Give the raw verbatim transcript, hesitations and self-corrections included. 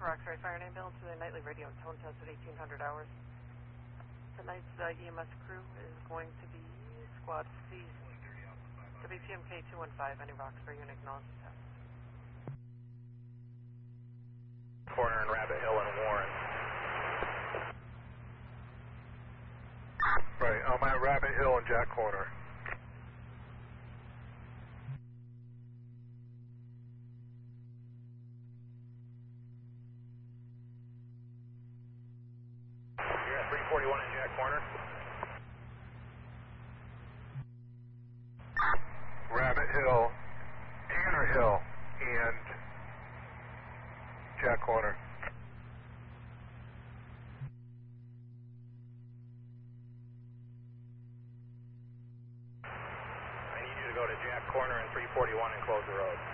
Roxbury Fire and Ambulance with a nightly radio and tone test at eighteen hundred hours. Tonight's uh, E M S crew is going to be Squad C. W P M K two one five, any Roxbury unit acknowledged test. Corner in Rabbit Hill and Warren. Right, I'm at Rabbit Hill and Jack Corner. You're at three forty-one in Jack Corner. Rabbit Hill, Tanner Hill, and Jack Corner. I need you to go to Jack Corner and three forty-one and close the road.